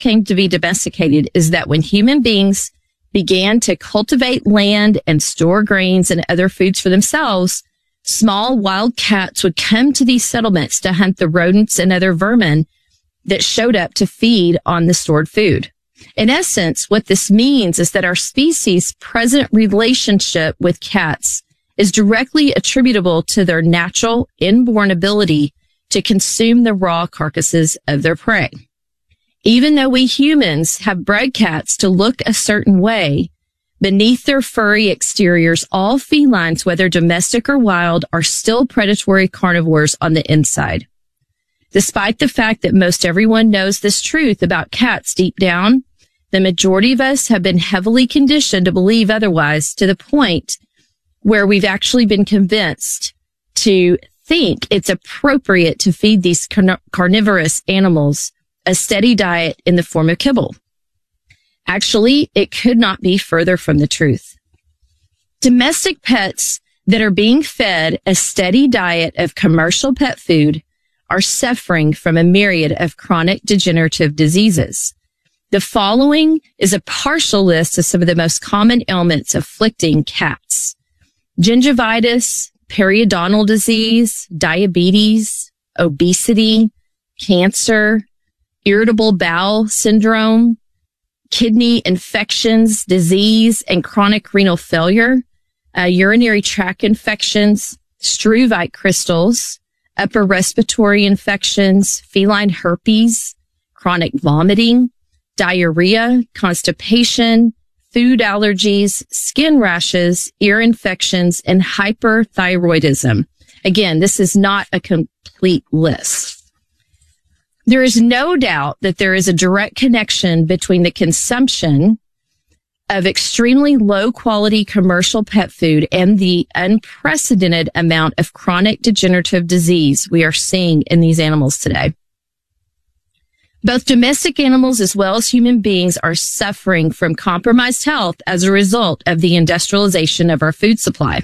came to be domesticated is that when human beings began to cultivate land and store grains and other foods for themselves, small wild cats would come to these settlements to hunt the rodents and other vermin that showed up to feed on the stored food. In essence, what this means is that our species' present relationship with cats is directly attributable to their natural inborn ability to consume the raw carcasses of their prey. Even though we humans have bred cats to look a certain way, beneath their furry exteriors, all felines, whether domestic or wild, are still predatory carnivores on the inside. Despite the fact that most everyone knows this truth about cats deep down, the majority of us have been heavily conditioned to believe otherwise, to the point where we've actually been convinced to think it's appropriate to feed these carnivorous animals a steady diet in the form of kibble. Actually, it could not be further from the truth. Domestic pets that are being fed a steady diet of commercial pet food are suffering from a myriad of chronic degenerative diseases. The following is a partial list of some of the most common ailments afflicting cats: gingivitis, periodontal disease, diabetes, obesity, cancer, irritable bowel syndrome, kidney infections, disease, and chronic renal failure, urinary tract infections, struvite crystals, upper respiratory infections, feline herpes, chronic vomiting, diarrhea, constipation, food allergies, skin rashes, ear infections, and hyperthyroidism. Again, this is not a complete list. There is no doubt that there is a direct connection between the consumption of extremely low quality commercial pet food and the unprecedented amount of chronic degenerative disease we are seeing in these animals today. Both domestic animals as well as human beings are suffering from compromised health as a result of the industrialization of our food supply.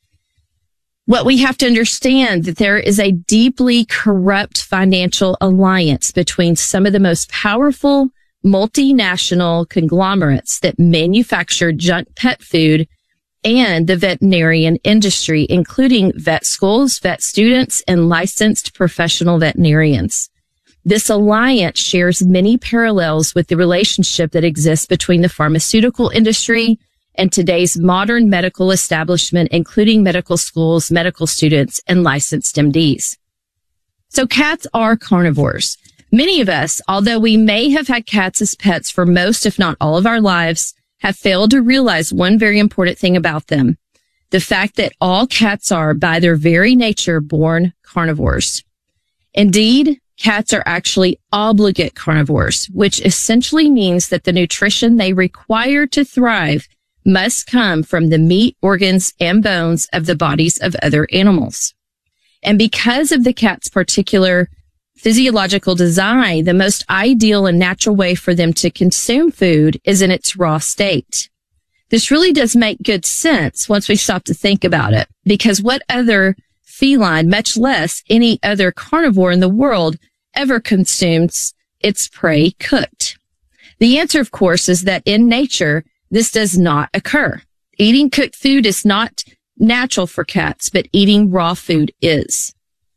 What we have to understand that there is a deeply corrupt financial alliance between some of the most powerful multinational conglomerates that manufacture junk pet food and the veterinarian industry, including vet schools, vet students, and licensed professional veterinarians. This alliance shares many parallels with the relationship that exists between the pharmaceutical industry and today's modern medical establishment, including medical schools, medical students, and licensed MDs. So cats are carnivores. Many of us, although we may have had cats as pets for most, if not all of our lives, have failed to realize one very important thing about them: the fact that all cats are, by their very nature, born carnivores. Indeed, cats are actually obligate carnivores, which essentially means that the nutrition they require to thrive must come from the meat, organs, and bones of the bodies of other animals. And because of the cat's particular physiological design, the most ideal and natural way for them to consume food is in its raw state. This really does make good sense once we stop to think about it, because what other feline, much less any other carnivore in the world, ever consumes its prey cooked? The answer, of course, is that in nature, this does not occur. Eating cooked food is not natural for cats, but eating raw food is.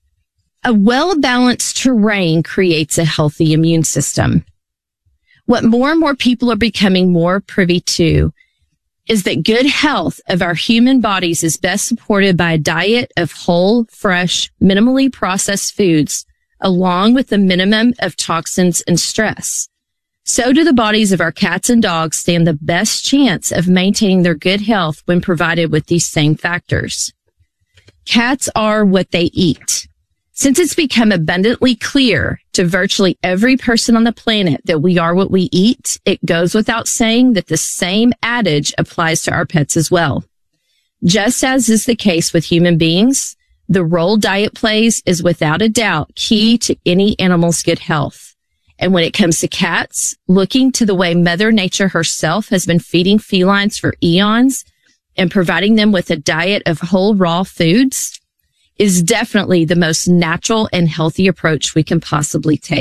A well-balanced terrain creates a healthy immune system. What more and more people are becoming more privy to is that good health of our human bodies is best supported by a diet of whole, fresh, minimally processed foods, along with the minimum of toxins and stress. So do the bodies of our cats and dogs stand the best chance of maintaining their good health when provided with these same factors. Cats are what they eat. Since it's become abundantly clear to virtually every person on the planet that we are what we eat, it goes without saying that the same adage applies to our pets as well. Just as is the case with human beings, the role diet plays is without a doubt key to any animal's good health. And when it comes to cats, looking to the way Mother Nature herself has been feeding felines for eons and providing them with a diet of whole raw foods is definitely the most natural and healthy approach we can possibly take.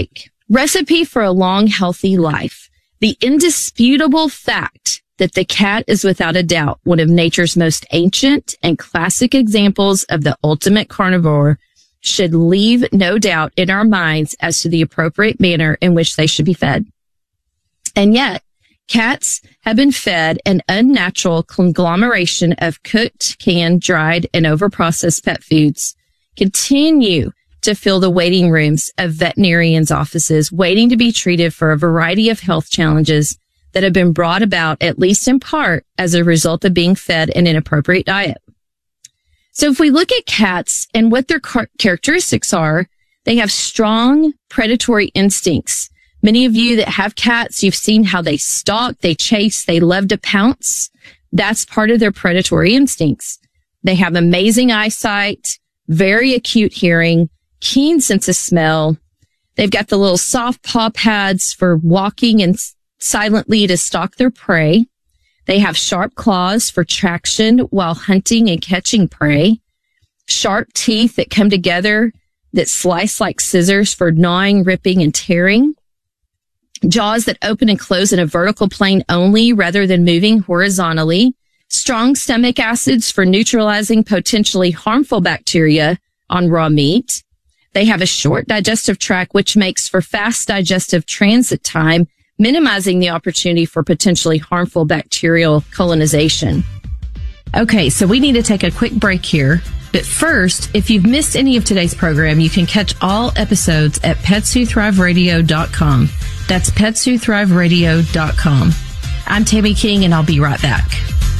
Recipe for a long, healthy life. The indisputable fact that the cat is without a doubt one of nature's most ancient and classic examples of the ultimate carnivore should leave no doubt in our minds as to the appropriate manner in which they should be fed. And yet, cats have been fed an unnatural conglomeration of cooked, canned, dried, and overprocessed pet foods, continue to fill the waiting rooms of veterinarians' offices, waiting to be treated for a variety of health challenges that have been brought about, at least in part, as a result of being fed an inappropriate diet. So if we look at cats and what their characteristics are, they have strong predatory instincts. Many of you that have cats, you've seen how they stalk, they chase, they love to pounce. That's part of their predatory instincts. They have amazing eyesight, very acute hearing, keen sense of smell. They've got the little soft paw pads for walking and silently to stalk their prey. They have sharp claws for traction while hunting and catching prey. Sharp teeth that come together that slice like scissors for gnawing, ripping, and tearing. Jaws that open and close in a vertical plane only rather than moving horizontally. Strong stomach acids for neutralizing potentially harmful bacteria on raw meat. They have a short digestive tract, which makes for fast digestive transit time, minimizing the opportunity for potentially harmful bacterial colonization. Okay, so we need to take a quick break here. But first, if you've missed any of today's program, you can catch all episodes at PetsWhoThriveRadio.com. That's PetsWhoThriveRadio.com. I'm Tammy King, and I'll be right back.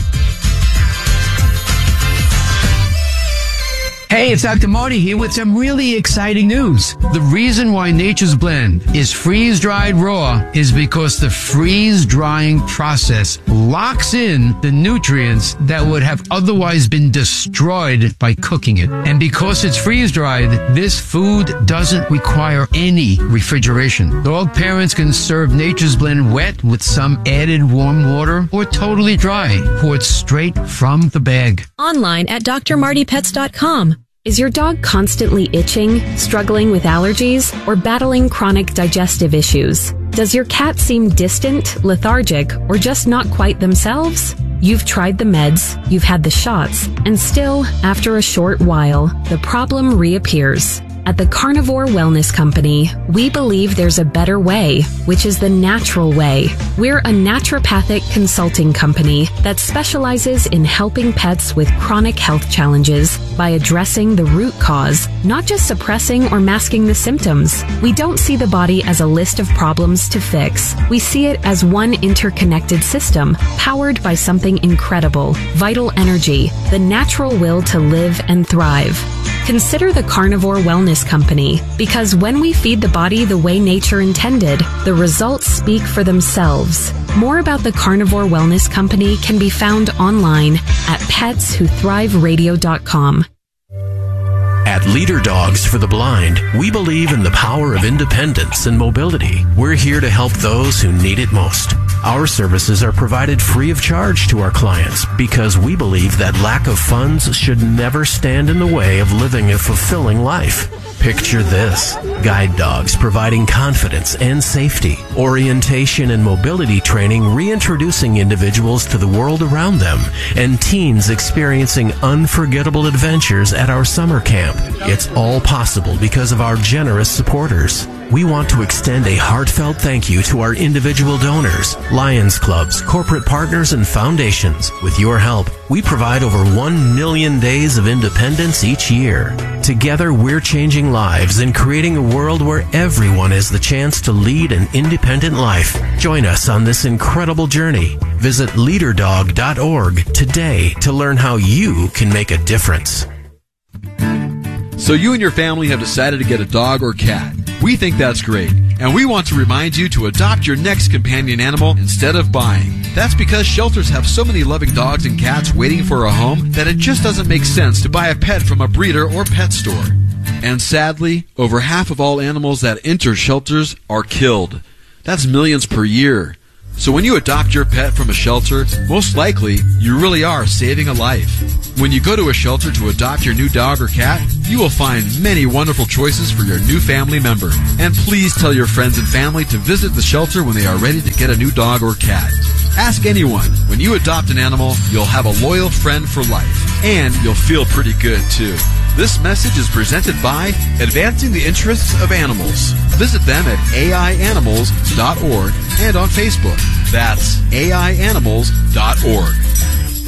Hey, it's Dr. Marty here with some really exciting news. The reason why Nature's Blend is freeze-dried raw is because the freeze-drying process locks in the nutrients that would have otherwise been destroyed by cooking it. And because it's freeze-dried, this food doesn't require any refrigeration. Dog parents can serve Nature's Blend wet with some added warm water or totally dry, poured straight from the bag. Online at drmartypets.com. Is your dog constantly itching, struggling with allergies, or battling chronic digestive issues? Does your cat seem distant, lethargic, or just not quite themselves? You've tried the meds, you've had the shots, and still, after a short while, the problem reappears. At the Carnivore Wellness Company, we believe there's a better way, which is the natural way. We're a naturopathic consulting company that specializes in helping pets with chronic health challenges by addressing the root cause, not just suppressing or masking the symptoms. We don't see the body as a list of problems to fix. We see it as one interconnected system, powered by something incredible, vital energy, the natural will to live and thrive. Consider the Carnivore Wellness Company, because when we feed the body the way nature intended, the results speak for themselves. More about the Carnivore Wellness Company can be found online at PetsWhoThriveRadio.com. At Leader Dogs for the Blind, we believe in the power of independence and mobility. We're here to help those who need it most. Our services are provided free of charge to our clients because we believe that lack of funds should never stand in the way of living a fulfilling life. Picture this: guide dogs providing confidence and safety, orientation and mobility training reintroducing individuals to the world around them, and teens experiencing unforgettable adventures at our summer camp. It's all possible because of our generous supporters. We want to extend a heartfelt thank you to our individual donors, Lions Clubs, corporate partners, and foundations. With your help, we provide over 1 million days of independence each year. Together, we're changing lives and creating a world where everyone has the chance to lead an independent life. Join us on this incredible journey. Visit leaderdog.org today to learn how you can make a difference. So you and your family have decided to get a dog or cat. We think that's great, and we want to remind you to adopt your next companion animal instead of buying. That's because shelters have so many loving dogs and cats waiting for a home that it just doesn't make sense to buy a pet from a breeder or pet store. And sadly, over half of all animals that enter shelters are killed. That's millions per year. So when you adopt your pet from a shelter, most likely you really are saving a life. When you go to a shelter to adopt your new dog or cat, you will find many wonderful choices for your new family member. And please tell your friends and family to visit the shelter when they are ready to get a new dog or cat. Ask anyone. When you adopt an animal, you'll have a loyal friend for life. And you'll feel pretty good, too. This message is presented by Advancing the Interests of Animals. Visit them at aianimals.org and on Facebook. That's aianimals.org.